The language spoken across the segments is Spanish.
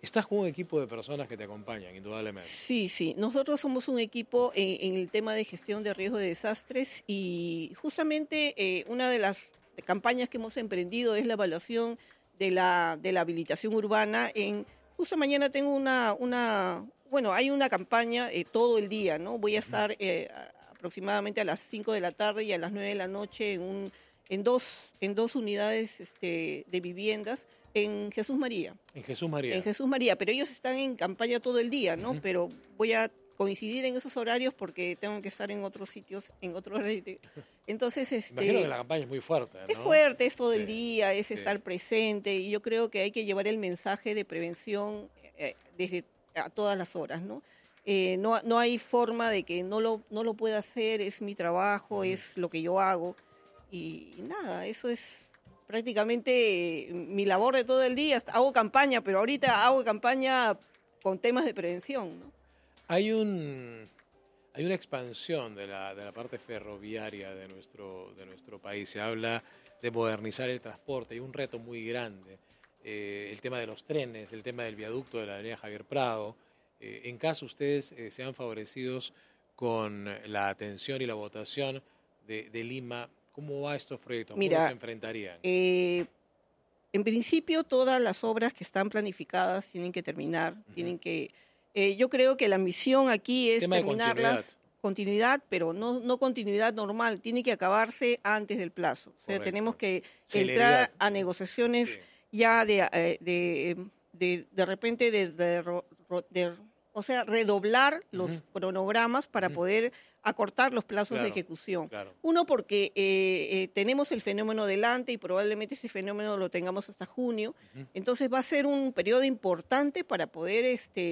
Estás con un equipo de personas que te acompañan, indudablemente. Sí, sí. Nosotros somos un equipo en el tema de gestión de riesgo de desastres y justamente una de las campañas que hemos emprendido es la evaluación de la habilitación urbana. Justo mañana tengo bueno, hay una campaña todo el día, ¿no? Voy a estar aproximadamente a las 5 de la tarde y a las 9 de la noche en dos unidades de viviendas en Jesús María. En Jesús María. En Jesús María, pero ellos están en campaña todo el día, ¿no? Pero voy a coincidir en esos horarios porque tengo que estar en otros sitios, en otro horario. Entonces, Imagino que la campaña es muy fuerte, ¿no? Es fuerte, es todo el Sí, día, es sí. estar presente y yo creo que hay que llevar el mensaje de prevención desde a todas las horas, ¿no? No hay forma de que no lo pueda hacer, es mi trabajo, es lo que yo hago y nada, eso es prácticamente mi labor de todo el día. Hago campaña, pero ahorita hago campaña con temas de prevención, ¿no? Hay una expansión de la parte ferroviaria de nuestro país. Se habla de modernizar el transporte. Hay un reto muy grande. El tema de los trenes, el tema del viaducto de la avenida Javier Prado. En caso ustedes sean favorecidos con la atención y la votación de Lima, ¿cómo va estos proyectos? ¿Cómo Mira, se enfrentarían? En principio, todas las obras que están planificadas tienen que terminar, yo creo que la misión aquí es Tema de terminarlas, continuidad, pero no continuidad normal, tiene que acabarse antes del plazo. O sea, Correcto. tenemos que Celeridad, entrar a ¿no? negociaciones Sí. ya de repente o sea, redoblar los cronogramas para poder acortar los plazos de Claro, ejecución. claro. Uno, porque tenemos el fenómeno delante y probablemente ese fenómeno lo tengamos hasta junio. Entonces va a ser un periodo importante para poder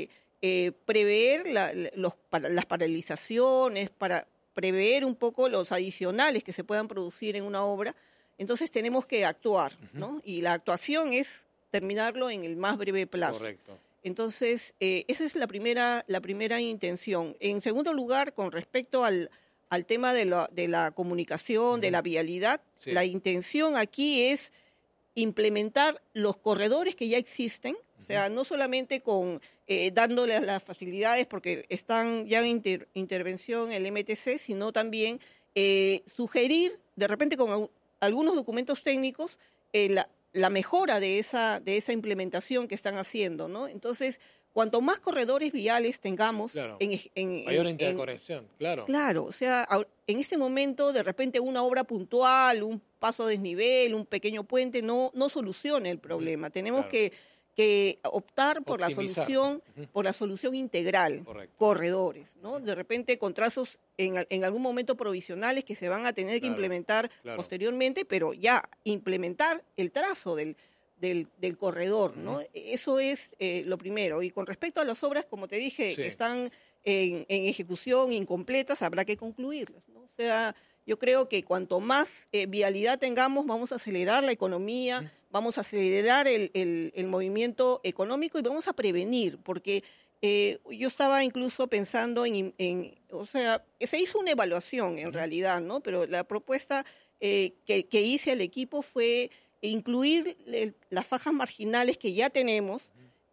prever las paralizaciones, para prever un poco los adicionales que se puedan producir en una obra. Entonces tenemos que actuar, ¿no? Y la actuación es terminarlo en el más breve plazo. Correcto. Entonces, esa es la primera intención. En segundo lugar, con respecto al tema de la comunicación, de la vialidad, Sí. la intención aquí es implementar los corredores que ya existen, o sea, no solamente con dándoles las facilidades porque están ya en intervención el MTC, sino también sugerir, de repente con algunos documentos técnicos, la mejora de esa implementación que están haciendo, ¿no? Entonces, cuanto más corredores viales tengamos... Claro. en Mayor interconexión, claro. Claro, o sea, en este momento, de repente, una obra puntual, un paso a desnivel, un pequeño puente, no soluciona el problema. Tenemos Claro. que optar por Optimizar. la solución integral, Correcto. corredores, ¿no? De repente con trazos en algún momento provisionales que se van a tener que Claro, implementar claro. posteriormente, pero ya implementar el trazo del corredor, ¿no? Eso es lo primero. Y con respecto a las obras, como te dije, Sí. que están en ejecución, incompletas, habrá que concluirlas, ¿no? O sea, yo creo que cuanto más vialidad tengamos, vamos a acelerar la economía, vamos a acelerar el movimiento económico y vamos a prevenir, porque yo estaba incluso pensando o sea, se hizo una evaluación en realidad, ¿no? Pero la propuesta que hice al equipo fue incluir las fajas marginales que ya tenemos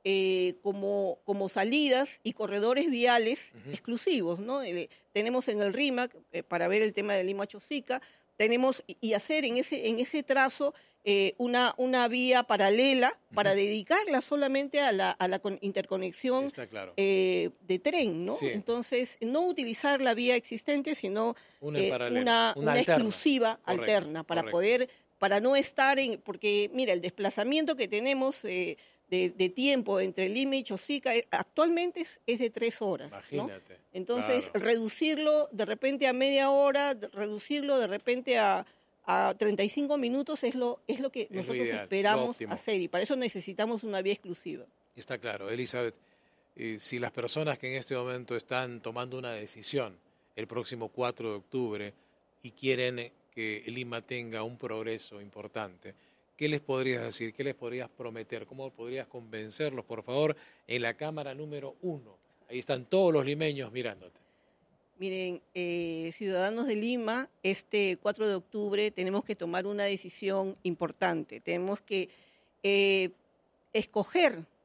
como salidas y corredores viales exclusivos, ¿no? Tenemos en el RIMAC, para ver el tema de Lima Chosica, tenemos y hacer en ese trazo una vía paralela para dedicarla solamente a la interconexión Está claro. de tren, ¿no? Sí. Entonces, no utilizar la vía existente, sino Una en paralelo, una alterna. exclusiva Correcto, alterna para correcto. poder, para no estar porque mira, el desplazamiento que tenemos de tiempo entre Lima y Chosica actualmente es de 3 horas, ¿no? Imagínate. Entonces, Claro. reducirlo de repente a media hora, reducirlo de repente a 35 minutos es lo que nosotros ideal, lo esperamos óptimo. hacer y para eso necesitamos una vía exclusiva. Está claro, Elizabeth. Si las personas que en este momento están tomando una decisión el próximo 4 de octubre y quieren que Lima tenga un progreso importante, ¿qué les podrías decir? ¿Qué les podrías prometer? ¿Cómo podrías convencerlos, por favor, en la cámara número 1? Ahí están todos los limeños mirándote. Miren, ciudadanos de Lima, este 4 de octubre tenemos que tomar una decisión importante. Tenemos que escoger